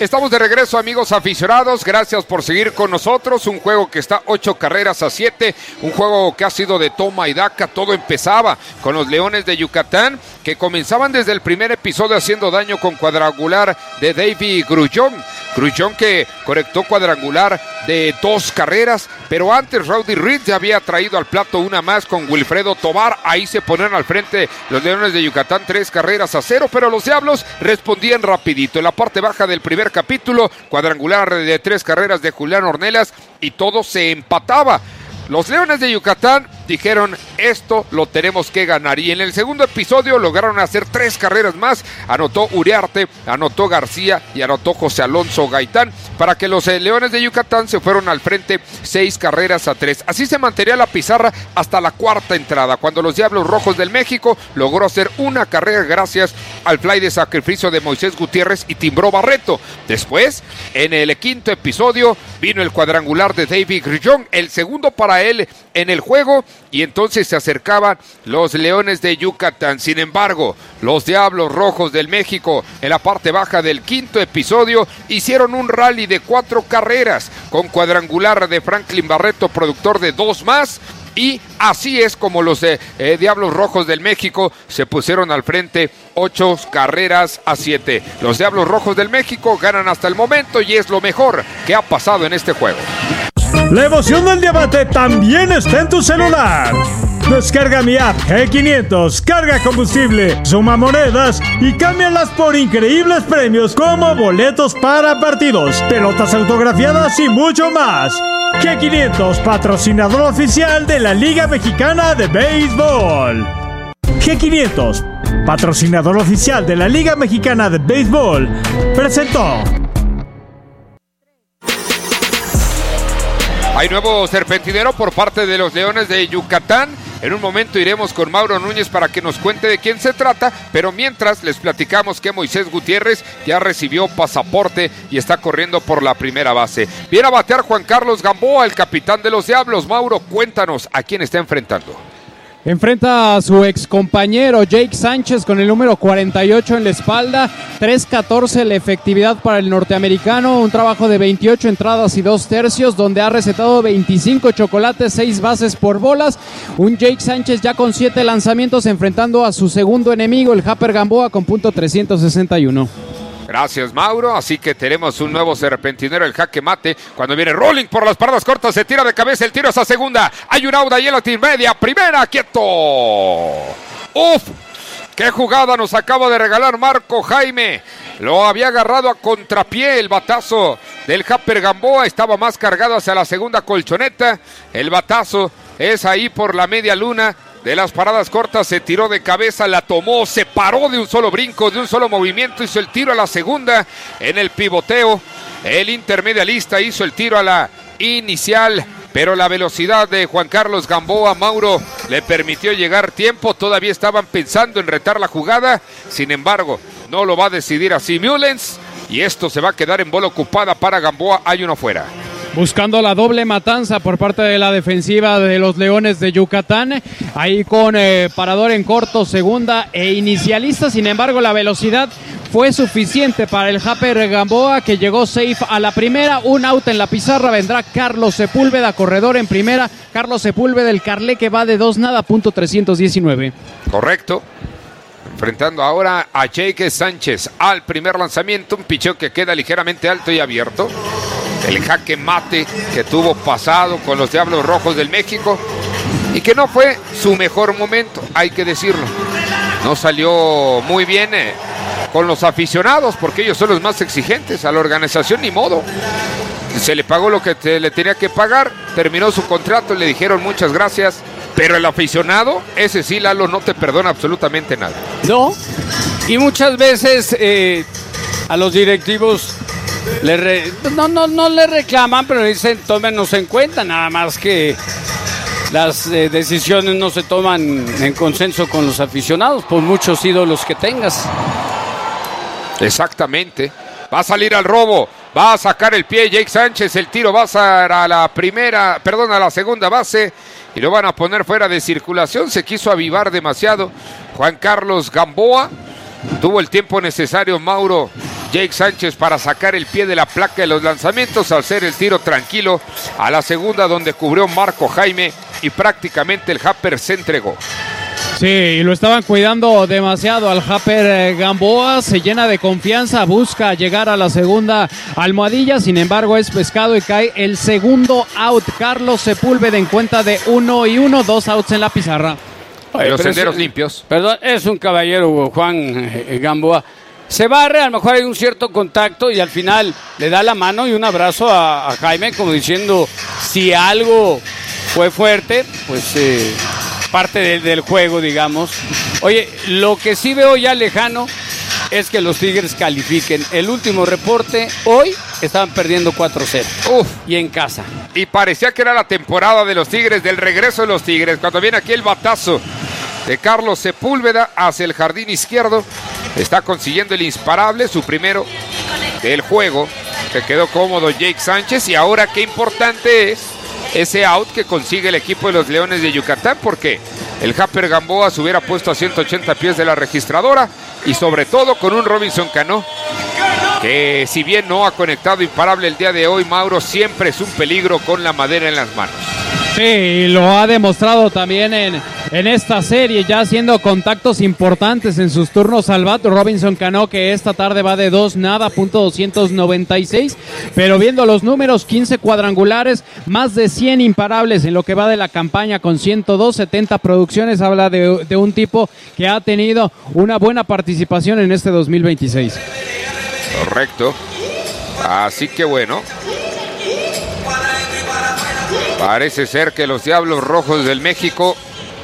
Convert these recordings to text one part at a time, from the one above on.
Estamos de regreso, amigos aficionados. Gracias por seguir con nosotros. Un juego que está 8-7. Un juego que ha sido de toma y daca. Todo empezaba con los Leones de Yucatán, que comenzaban desde el primer episodio haciendo daño con cuadrangular de David Grullón. Grullón que conectó cuadrangular de 2 carreras, pero antes Rowdy Reed ya había traído al plato una más con Wilfredo Tovar. Ahí se ponían al frente los Leones de Yucatán 3-0, pero los Diablos respondían rapidito. En la parte baja del primer capítulo, cuadrangular de 3 carreras de Julián Ornelas y todo se empataba. Los Leones de Yucatán dijeron, esto lo tenemos que ganar. Y en el segundo episodio lograron hacer 3 carreras más. Anotó Uriarte, anotó García y anotó José Alonso Gaitán, para que los Leones de Yucatán se fueron al frente 6-3. Así se mantenía la pizarra hasta la cuarta entrada, cuando los Diablos Rojos del México logró hacer una carrera gracias al fly de sacrificio de Moisés Gutiérrez y timbró Barreto. Después, en el quinto episodio, vino el cuadrangular de David Grullón, el segundo para él en el juego, y entonces se acercaban los Leones de Yucatán. Sin embargo, los Diablos Rojos del México, en la parte baja del quinto episodio, hicieron un rally de 4 carreras con cuadrangular de Franklin Barreto, productor de 2 más. Y así es como los Diablos Rojos del México se pusieron al frente 8-7. Los Diablos Rojos del México ganan hasta el momento y es lo mejor que ha pasado en este juego. La emoción del diamante también está en tu celular. Descarga mi app G500, carga combustible, suma monedas y cámbialas por increíbles premios como boletos para partidos, pelotas autografiadas y mucho más. G500, patrocinador oficial de la Liga Mexicana de Béisbol. G500, patrocinador oficial de la Liga Mexicana de Béisbol, presentó. Hay nuevo serpentinero por parte de los Leones de Yucatán. En un momento iremos con Mauro Núñez para que nos cuente de quién se trata, pero mientras les platicamos que Moisés Gutiérrez ya recibió pasaporte y está corriendo por la primera base. Viene a batear Juan Carlos Gamboa, el capitán de los Diablos. Mauro, cuéntanos a quién está enfrentando. Enfrenta a su ex compañero Jake Sánchez con el número 48 en la espalda. 3.14 la efectividad para el norteamericano, un trabajo de 28 entradas y 2 tercios, donde ha recetado 25 chocolates, 6 bases por bolas. Un Jake Sánchez ya con 7 lanzamientos enfrentando a su segundo enemigo, el Happer Gamboa, con .361. Gracias, Mauro. Así que tenemos un nuevo serpentinero, el jaque mate. Cuando viene rolling por las paradas cortas, se tira de cabeza, el tiro es a segunda. Hay un out ahí en la media, primera, quieto. ¡Uf! ¡Qué jugada nos acaba de regalar Marco Jaime! Lo había agarrado a contrapié el batazo del Happer Gamboa. Estaba más cargado hacia la segunda colchoneta. El batazo es ahí por la media luna de las paradas cortas, se tiró de cabeza, la tomó, se paró de un solo brinco, de un solo movimiento, hizo el tiro a la segunda en el pivoteo. El intermedialista hizo el tiro a la inicial, pero la velocidad de Juan Carlos Gamboa, Mauro, le permitió llegar tiempo. Todavía estaban pensando en retar la jugada, sin embargo, no lo va a decidir así Mullens, y esto se va a quedar en bola ocupada para Gamboa. Hay uno fuera. Buscando la doble matanza por parte de la defensiva de los Leones de Yucatán, ahí con parador en corto, segunda e inicialista. Sin embargo, la velocidad fue suficiente para el Happer Gamboa, que llegó safe a la primera. Un out en la pizarra, vendrá Carlos Sepúlveda, corredor en primera. Carlos Sepúlveda, el Carlé, que va de 2-0, .319. Correcto. Enfrentando ahora a Jake Sánchez al primer lanzamiento, un picheo que queda ligeramente alto y abierto. El jaque mate que tuvo pasado con los Diablos Rojos del México y que no fue su mejor momento, hay que decirlo. No salió muy bien con los aficionados, porque ellos son los más exigentes. A la organización ni modo. Se le pagó lo que le tenía que pagar, terminó su contrato, le dijeron muchas gracias, pero el aficionado, ese sí, Lalo, no te perdona absolutamente nada. No, y muchas veces a los directivos no le reclaman, pero dicen tómenos en cuenta, nada más que las decisiones no se toman en consenso con los aficionados, por muchos ídolos que tengas. Exactamente. Va a salir al robo, va a sacar el pie Jake Sánchez, el tiro va a ser a la segunda base y lo van a poner fuera de circulación. Se quiso avivar demasiado Juan Carlos Gamboa, tuvo el tiempo necesario, Mauro, Jake Sánchez para sacar el pie de la placa de los lanzamientos al hacer el tiro tranquilo a la segunda donde cubrió Marco Jaime y prácticamente el Happer se entregó. Sí, y lo estaban cuidando demasiado al Happer Gamboa, se llena de confianza, busca llegar a la segunda almohadilla, sin embargo es pescado y cae el segundo out. Carlos Sepúlveda en cuenta de 1-1, 2 outs en la pizarra. Oye, los senderos limpios. Perdón, es un caballero Juan Gamboa. Se barre, a lo mejor hay un cierto contacto y al final le da la mano y un abrazo a Jaime como diciendo si algo fue fuerte, pues parte del juego, digamos. Oye, lo que sí veo ya lejano es que los Tigres califiquen. El último reporte, hoy estaban perdiendo 4-0. Y en casa. Y parecía que era la temporada de los Tigres, del regreso de los Tigres. Cuando viene aquí el batazo de Carlos Sepúlveda hacia el jardín izquierdo, está consiguiendo el imparable, su primero del juego. Se quedó cómodo Jake Sánchez y ahora qué importante es ese out que consigue el equipo de los Leones de Yucatán, porque el Happer Gamboa se hubiera puesto a 180 pies de la registradora y sobre todo con un Robinson Cano que si bien no ha conectado imparable el día de hoy, Mauro, siempre es un peligro con la madera en las manos. Sí, lo ha demostrado también en esta serie, ya haciendo contactos importantes en sus turnos al bat. Robinson Cano, que esta tarde va de 2-0, .296, pero viendo los números, 15 cuadrangulares, más de 100 imparables en lo que va de la campaña con 102, 70 producciones, habla de un tipo que ha tenido una buena participación en este 2026. Correcto, así que bueno, parece ser que los Diablos Rojos del México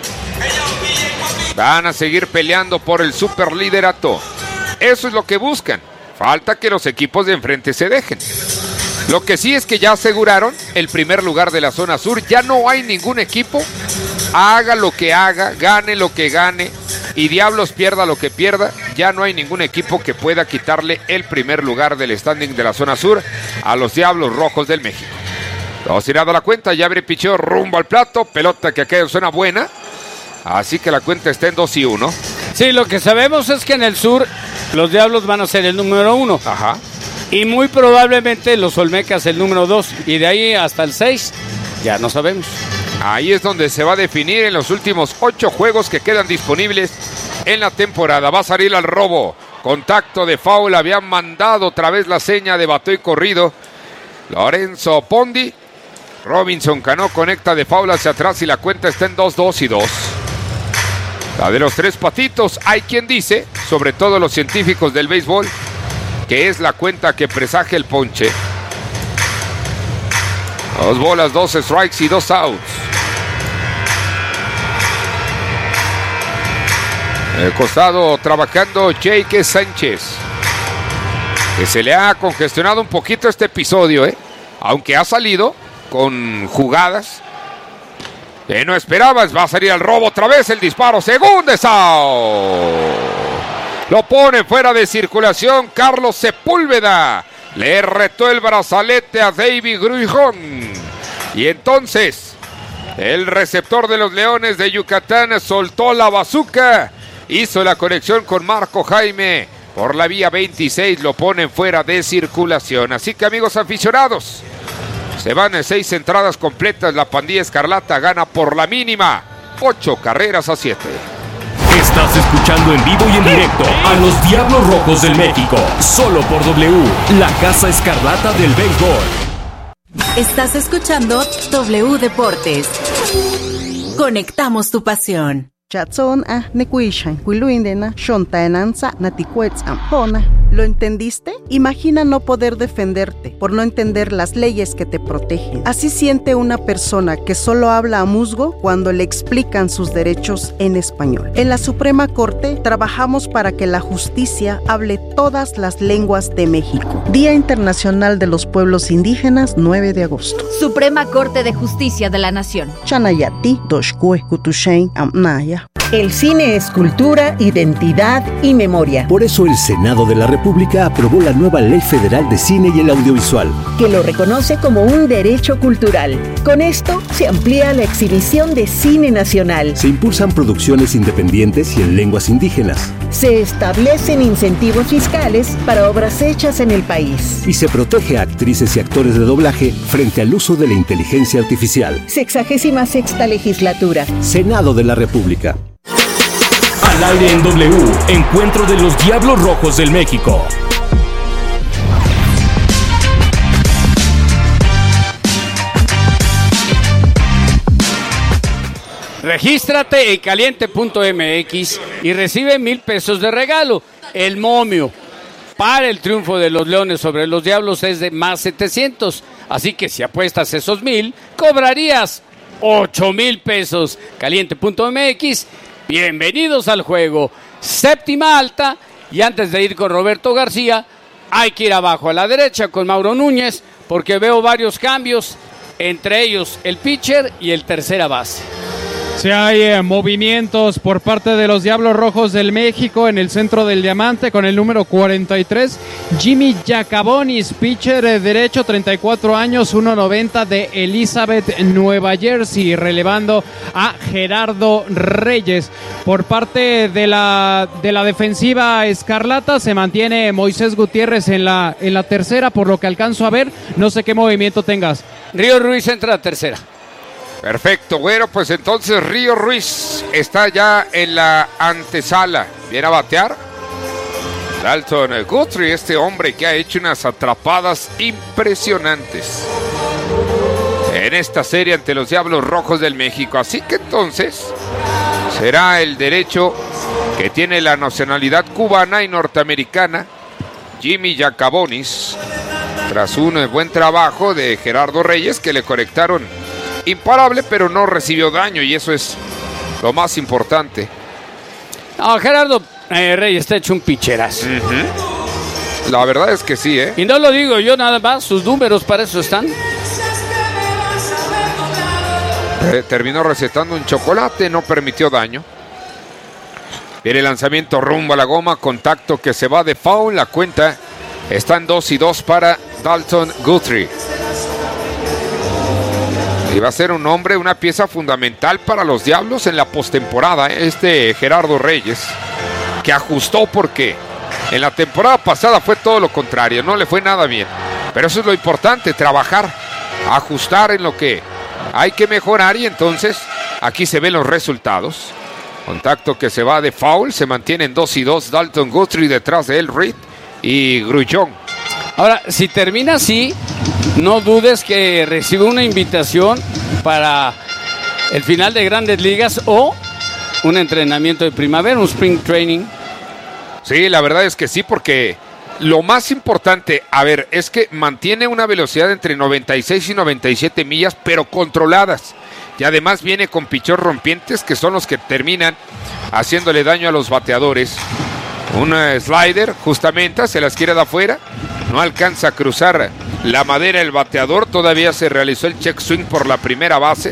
van a seguir peleando por el superliderato. Eso es lo que buscan. Falta que los equipos de enfrente se dejen. Lo que sí es que ya aseguraron el primer lugar de la zona sur. Ya no hay ningún equipo, haga lo que haga, gane lo que gane y Diablos pierda lo que pierda. Ya no hay ningún equipo que pueda quitarle el primer lugar del standing de la zona sur a los Diablos Rojos del México. 2 tirados a la cuenta, ya abre picheo rumbo al plato, pelota que aquella suena buena, así que la cuenta está en 2-1. Sí, lo que sabemos es que en el sur los Diablos van a ser el número 1. Ajá. Y muy probablemente los Olmecas el número 2. Y de ahí hasta el 6, ya no sabemos. Ahí es donde se va a definir en los últimos 8 juegos que quedan disponibles en la temporada. Va a salir al robo, contacto de foul, habían mandado otra vez la seña de bateo y corrido Lorenzo Pondi. Robinson Cano conecta de foul hacia atrás y la cuenta está en 2-2. La de los 3 patitos, hay quien dice, sobre todo los científicos del béisbol, que es la cuenta que presagia el ponche. 2 bolas, 2 strikes y 2 outs. En el costado trabajando Jake Sánchez, que se le ha congestionado un poquito este episodio, aunque ha salido con jugadas que no esperabas. Va a salir al robo otra vez, el disparo, segundo out. Lo pone fuera de circulación Carlos Sepúlveda. Le retó el brazalete a David Gruijón. Y entonces el receptor de los Leones de Yucatán soltó la bazuca. Hizo la conexión con Marco Jaime. Por la vía 26 lo ponen fuera de circulación. Así que, amigos aficionados, se van en 6 entradas completas. La pandilla escarlata gana por la mínima 8-7. Estás escuchando en vivo y en directo a los Diablos Rojos del México, solo por W, la Casa Escarlata del Béisbol. Estás escuchando W Deportes. Conectamos tu pasión. Chatson nekuishan kuiluindena shontaenanza natikuets ampona. ¿Lo entendiste? Imagina no poder defenderte por no entender las leyes que te protegen. Así siente una persona que solo habla a musgo cuando le explican sus derechos en español. En la Suprema Corte trabajamos para que la justicia hable todas las lenguas de México. Día Internacional de los Pueblos Indígenas, 9 de agosto. Suprema Corte de Justicia de la Nación. Chanayati, Doshkue, Kutushain, Amnaya. El cine es cultura, identidad y memoria. Por eso el Senado de la República aprobó la nueva Ley Federal de Cine y el Audiovisual, que lo reconoce como un derecho cultural. Con esto se amplía la exhibición de cine nacional. Se impulsan producciones independientes y en lenguas indígenas. Se establecen incentivos fiscales para obras hechas en el país. Y se protege a actrices y actores de doblaje frente al uso de la inteligencia artificial. 66ª Legislatura. Senado de la República. Al aire en W, encuentro de los Diablos Rojos del México. Regístrate en caliente.mx y recibe 1,000 pesos de regalo. El momio para el triunfo de los Leones sobre los Diablos es de más 700. Así que si apuestas esos 1,000, cobrarías 8,000 pesos. Caliente.mx. Bienvenidos al juego. Séptima alta. Y antes de ir con Roberto García, hay que ir abajo a la derecha con Mauro Núñez, porque veo varios cambios, entre ellos el pitcher y el tercera base. Sí, hay movimientos por parte de los Diablos Rojos del México en el centro del diamante con el número 43, Jimmy Giacabonis, pitcher derecho, 34 años, 1.90 de Elizabeth, Nueva Jersey, relevando a Gerardo Reyes. Por parte de la defensiva escarlata se mantiene Moisés Gutiérrez en la tercera, por lo que alcanzo a ver, no sé qué movimiento tengas. Río Ruiz entra a tercera. Perfecto, bueno, pues entonces Río Ruiz está ya en la antesala. Viene a batear Dalton Guthrie, este hombre que ha hecho unas atrapadas impresionantes en esta serie ante los Diablos Rojos del México. Así que entonces será el derecho que tiene la nacionalidad cubana y norteamericana, Jimmy Giacabonis, tras un buen trabajo de Gerardo Reyes, que le conectaron imparable, pero no recibió daño, y eso es lo más importante. No, Gerardo Reyes está hecho un picherazo. La verdad es que sí, ¿eh? Y no lo digo yo nada más, sus números para eso están. Terminó recetando un chocolate, no permitió daño. Viene el lanzamiento rumbo a la goma, contacto que se va de foul, la cuenta está en 2-2 para Dalton Guthrie. Y va a ser un hombre, una pieza fundamental para los Diablos en la postemporada, este Gerardo Reyes, que ajustó porque en la temporada pasada fue todo lo contrario, no le fue nada bien. Pero eso es lo importante, trabajar, ajustar en lo que hay que mejorar, y entonces aquí se ven los resultados. Contacto que se va de foul, se mantiene en 2-2 Dalton Guthrie, detrás de él Reed y Grullón. Ahora, si termina así, no dudes que recibe una invitación para el final de Grandes Ligas o un entrenamiento de primavera, un spring training. Sí, la verdad es que sí, porque lo más importante, es que mantiene una velocidad entre 96 y 97 millas, pero controladas. Y además viene con pichos rompientes, que son los que terminan haciéndole daño a los bateadores. Un slider, justamente, se las quiere de afuera. No alcanza a cruzar la madera el bateador. Todavía se realizó el check swing por la primera base.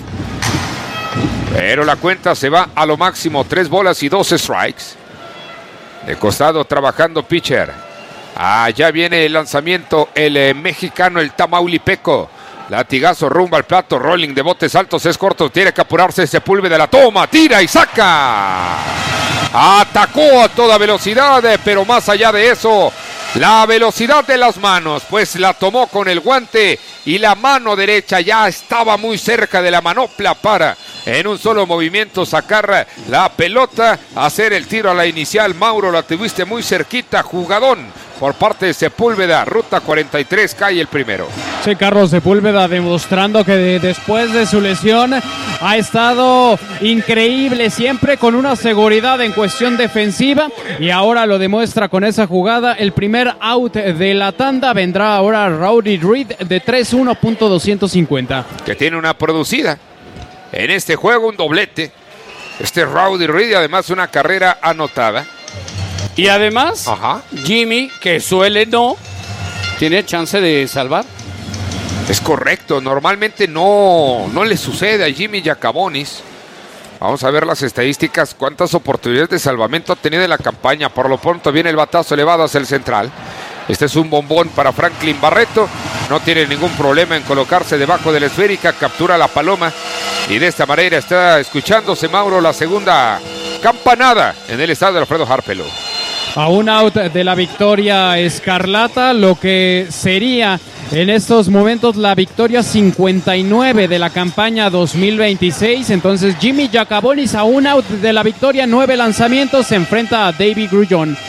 Pero la cuenta se va a lo máximo. 3 bolas y 2 strikes. De costado trabajando pitcher. Allá viene el lanzamiento. El mexicano, el tamaulipeco. Latigazo rumbo al plato. Rolling de botes altos. Es corto. Tiene que apurarse Sepúlveda. La toma. Tira y saca. Atacó a toda velocidad. Pero más allá de eso, la velocidad de las manos, pues la tomó con el guante y la mano derecha ya estaba muy cerca de la manopla para en un solo movimiento sacar la pelota, hacer el tiro a la inicial. Mauro, la tuviste muy cerquita, jugadón por parte de Sepúlveda, ruta 43, cae el primero. Sí, Carlos Sepúlveda demostrando que después de su lesión ha estado increíble, siempre con una seguridad en cuestión defensiva, y ahora lo demuestra con esa jugada. El primer out de la tanda vendrá ahora Rowdy Reed de 3-1.250. Que tiene una producida en este juego, un doblete. Este Rowdy Reed, y además una carrera anotada. Y además, Jimmy, que suele tiene chance de salvar. Es correcto, normalmente no le sucede a Jimmy Giacabonis. Vamos a ver las estadísticas, cuántas oportunidades de salvamento ha tenido en la campaña. Por lo pronto viene el batazo elevado hacia el central. Este es un bombón para Franklin Barreto. No tiene ningún problema en colocarse debajo de la esférica. Captura la paloma. Y de esta manera está escuchándose, Mauro, la segunda campanada en el estadio de Alfredo Harpelo. A un out de la victoria escarlata, lo que sería en estos momentos la victoria 59 de la campaña 2026. Entonces Jimmy Jackabonis a un out de la victoria, 9 lanzamientos, se enfrenta a David Grullón.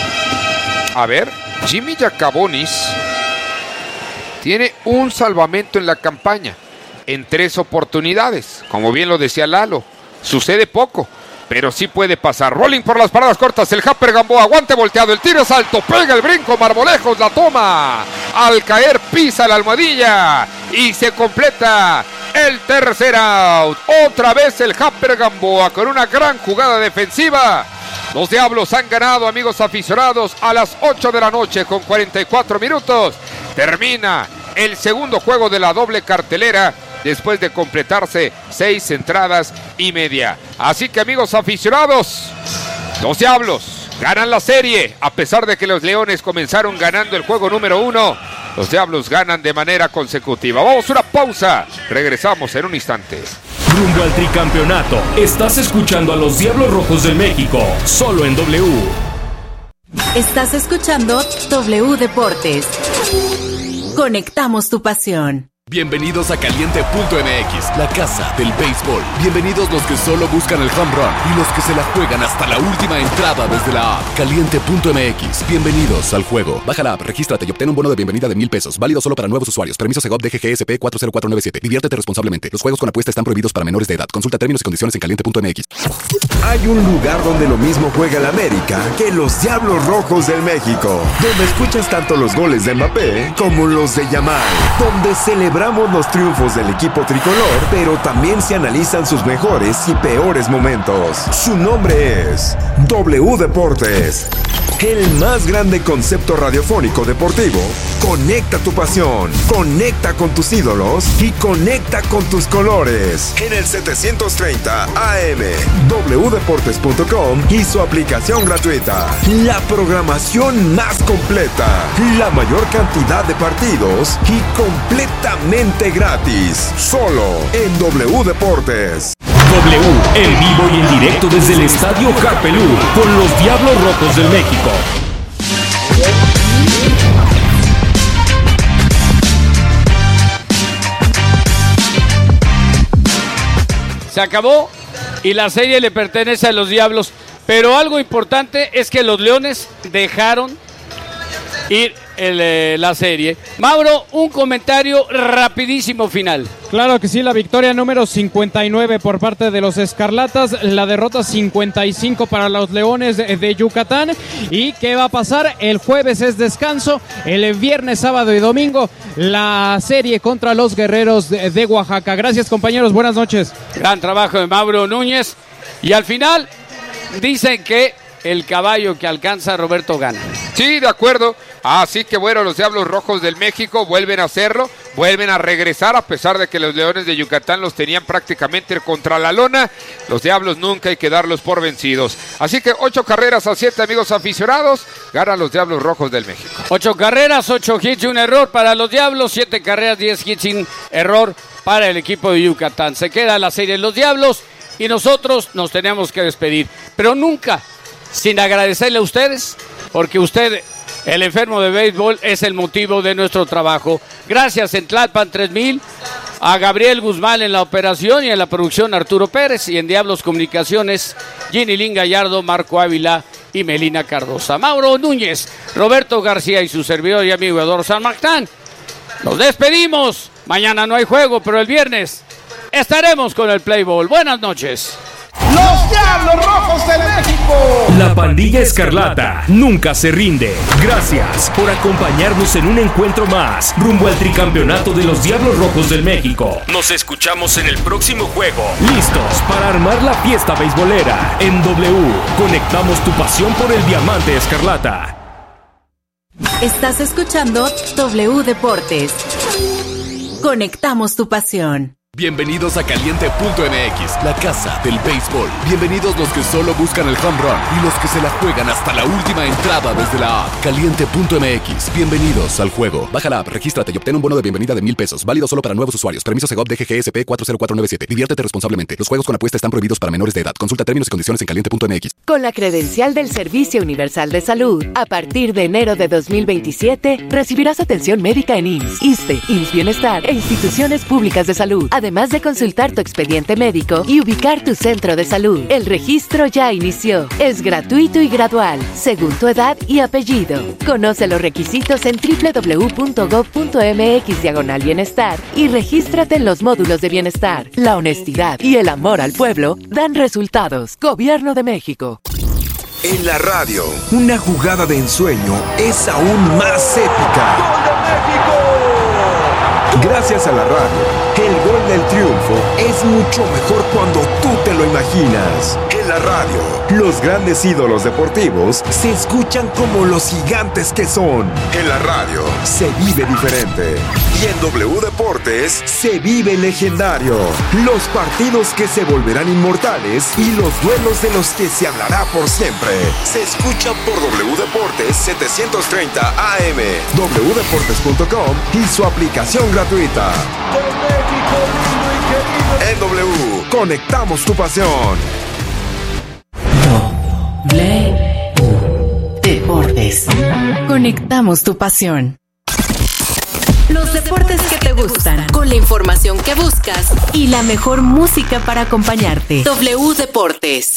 A ver, Jimmy Jackabonis tiene un salvamento en la campaña en 3 oportunidades. Como bien lo decía Lalo, sucede poco, pero sí puede pasar. Rolling por las paradas cortas, el Happer Gamboa, guante volteado, el tiro es alto, pega el brinco, Marmolejos la toma, al caer pisa la almohadilla y se completa el tercer out. Otra vez el Happer Gamboa con una gran jugada defensiva. Los Diablos han ganado, amigos aficionados, a las 8 de la noche con 44 minutos. Termina el segundo juego de la doble cartelera después de completarse 6 entradas y media. Así que, amigos aficionados, los Diablos ganan la serie. A pesar de que los Leones comenzaron ganando el juego número 1, los Diablos ganan de manera consecutiva. Vamos a una pausa. Regresamos en un instante. Rumbo al tricampeonato. Estás escuchando a los Diablos Rojos del México, solo en W. Estás escuchando W Deportes. Conectamos tu pasión. Bienvenidos a Caliente.mx, la casa del béisbol. Bienvenidos los que solo buscan el home run y los que se la juegan hasta la última entrada desde la app. Caliente.mx, bienvenidos al juego. Baja la app, regístrate y obtén un bono de bienvenida de $1,000. Válido solo para nuevos usuarios. Permiso Segov DGGSP 40497. Diviértete responsablemente. Los juegos con apuesta están prohibidos para menores de edad. Consulta términos y condiciones en Caliente.mx. Hay un lugar donde lo mismo juega el América que los Diablos Rojos del México. Donde escuchas tanto los goles de Mbappé como los de Yamal. Donde celebramos los triunfos del equipo tricolor, pero también se analizan sus mejores y peores momentos. Su nombre es W Deportes. El más grande concepto radiofónico deportivo. Conecta tu pasión, conecta con tus ídolos y conecta con tus colores. En el 730 AM, wdeportes.com y su aplicación gratuita. La programación más completa, la mayor cantidad de partidos y completamente gratis. Solo en W Deportes. W, en vivo y en directo desde el Estadio Harpelú, con los Diablos Rojos del México. Se acabó y la serie le pertenece a los Diablos. Pero algo importante es que los Leones dejaron ir la serie. Mauro, un comentario rapidísimo final. Claro que sí, la victoria número 59 por parte de los Escarlatas, la derrota 55 para los Leones de Yucatán. ¿Y qué va a pasar? El jueves es descanso, el viernes, sábado y domingo la serie contra los Guerreros de Oaxaca. Gracias, compañeros, buenas noches. Gran trabajo de Mauro Núñez. Y al final dicen que el caballo que alcanza Roberto gana. Sí, de acuerdo. Así que bueno, los Diablos Rojos del México vuelven a hacerlo, vuelven a regresar, a pesar de que los Leones de Yucatán los tenían prácticamente contra la lona. Los Diablos nunca hay que darlos por vencidos. Así que 8 carreras a 7, amigos aficionados, ganan los Diablos Rojos del México. 8 carreras, 8 hits y un error para los Diablos, 7 carreras, 10 hits sin error para el equipo de Yucatán. Se queda la serie de los Diablos y nosotros nos tenemos que despedir, pero nunca sin agradecerle a ustedes, porque usted, el enfermo de béisbol, es el motivo de nuestro trabajo. Gracias en Tlalpan 3000, a Gabriel Guzmán en la operación y en la producción Arturo Pérez, y en Diablos Comunicaciones, Ginny Lin Gallardo, Marco Ávila y Melina Cardosa. Mauro Núñez, Roberto García y su servidor y amigo Eduardo San Martín. Nos despedimos. Mañana no hay juego, pero el viernes estaremos con el Play Ball. Buenas noches. ¡Los Diablos Rojos del México! La pandilla escarlata nunca se rinde. Gracias por acompañarnos en un encuentro más rumbo al tricampeonato de los Diablos Rojos del México. Nos escuchamos en el próximo juego. Listos para armar la fiesta beisbolera. En W, conectamos tu pasión por el diamante escarlata. Estás escuchando W Deportes. Conectamos tu pasión. Bienvenidos a Caliente.mx, la casa del béisbol. Bienvenidos los que solo buscan el home run y los que se la juegan hasta la última entrada desde la app. Caliente.mx, bienvenidos al juego. Baja la app, regístrate y obtén un bono de bienvenida de $1,000. Válido solo para nuevos usuarios. Permiso Segov DGGSP 40497. Diviértete responsablemente. Los juegos con apuesta están prohibidos para menores de edad. Consulta términos y condiciones en Caliente.mx. Con la credencial del Servicio Universal de Salud, a partir de enero de 2027, recibirás atención médica en IMSS, ISSSTE, IMSS Bienestar e instituciones públicas de salud. Además de consultar tu expediente médico y ubicar tu centro de salud. El registro ya inició. Es gratuito y gradual, según tu edad y apellido. Conoce los requisitos en www.gov.mx/bienestar y regístrate en los módulos de bienestar. La honestidad y el amor al pueblo dan resultados. Gobierno de México. En la radio, una jugada de ensueño es aún más épica. ¡Gol de México! Gracias a la radio, el gol del triunfo es mucho mejor cuando tú te lo imaginas. En la radio, los grandes ídolos deportivos se escuchan como los gigantes que son. En la radio, se vive diferente. Y en W Deportes, se vive legendario. Los partidos que se volverán inmortales y los duelos de los que se hablará por siempre. Se escuchan por W Deportes 730 AM, wdeportes.com y su aplicación gratuita. En W, conectamos tu pasión. Deportes. Conectamos tu pasión. Los deportes que te gustan, con la información que buscas y la mejor música para acompañarte. W Deportes.